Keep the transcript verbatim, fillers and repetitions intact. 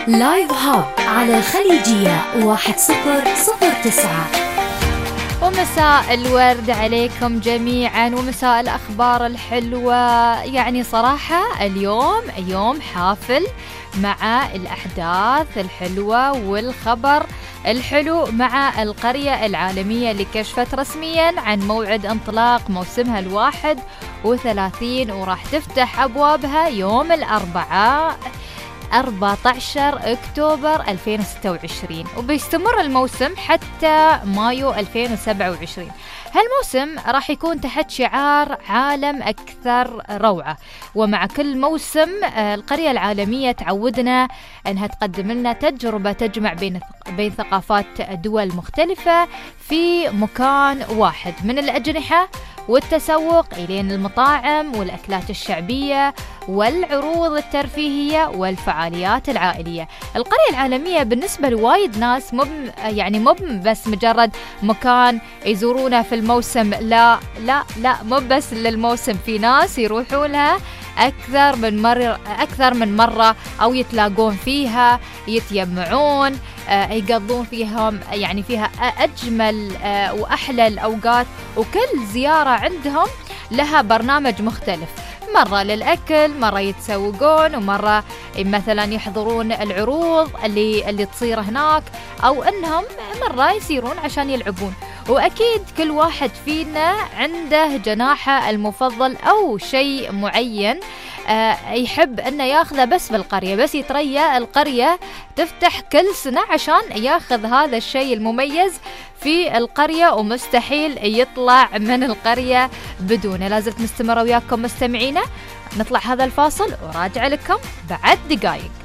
لايف هاب على الخليجية واحد صفر صفر تسعة. ومساء الورد عليكم جميعا ومساء الأخبار الحلوة. يعني صراحة اليوم يوم حافل مع الأحداث الحلوة والخبر الحلو مع القرية العالمية اللي كشفت رسميا عن موعد انطلاق موسمها الواحد وثلاثين وراح تفتح أبوابها يوم الأربعاء أربعة عشر أكتوبر ألفين وستة وعشرين، وبيستمر الموسم حتى مايو ألفين وسبعة وعشرين. هالموسم راح يكون تحت شعار عالم أكثر روعة، ومع كل موسم القرية العالمية تعودنا أنها تقدم لنا تجربة تجمع بين بين ثقافات دول مختلفة في مكان واحد، من الأجنحة والتسوق إلين المطاعم والأكلات الشعبية والعروض الترفيهية والفعاليات العائلية. القرية العالمية بالنسبة لوايد ناس مو يعني مو بس مجرد مكان يزورونه في الموسم، لا لا لا مو بس للموسم، في ناس يروحون لها أكثر من مرة أكثر من مرة أو يتلاقون فيها، يتجمعون، يقضون فيها يعني فيها أجمل وأحلى الأوقات، وكل زيارة عندهم لها برنامج مختلف، مرة للأكل، مرة يتسوقون، ومرة مثلا يحضرون العروض اللي اللي تصير هناك، أو أنهم مرة يسيرون عشان يلعبون. وأكيد كل واحد فينا عنده جناحه المفضل أو شيء معين آه يحب أنه ياخذه بس بالقرية، بس يتريا القرية تفتح كل سنة عشان ياخذ هذا الشيء المميز في القرية، ومستحيل يطلع من القرية بدونه. لازلت مستمرة وياكم مستمعينا، نطلع هذا الفاصل وراجع لكم بعد دقايق.